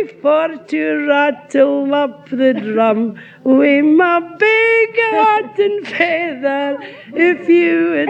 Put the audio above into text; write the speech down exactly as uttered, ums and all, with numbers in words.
for to rattle up the drum with my big hat and feather. If you